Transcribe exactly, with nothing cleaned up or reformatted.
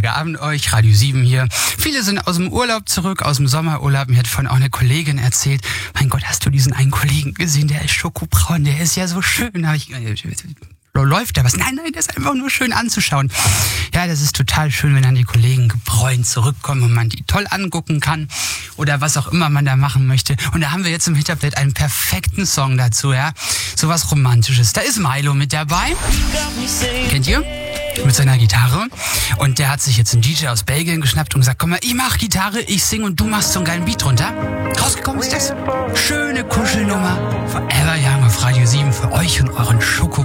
Freitagabend euch, Radio sieben hier. Viele sind aus dem Urlaub zurück, aus dem Sommerurlaub. Mir hat vorhin auch eine Kollegin erzählt, mein Gott, hast du diesen einen Kollegen gesehen, der ist schokobraun, der ist ja so schön. Hab ich, läuft da was? Nein, nein, der ist einfach nur schön anzuschauen. Ja, das ist total schön, wenn dann die Kollegen gebräunt zurückkommen und man die toll angucken kann oder was auch immer man da machen möchte. Und da haben wir jetzt im Hintergrund einen perfekten Song dazu, ja. Sowas Romantisches. Da ist Milo mit dabei. Kennt ihr? Mit seiner Gitarre. Und der hat sich jetzt einen D J aus Belgien geschnappt und gesagt, komm mal, ich mach Gitarre, ich sing und du machst so einen geilen Beat drunter. Rausgekommen ist das. Schöne Kuschelnummer. Forever Young auf Radio sieben für euch und euren Schoko.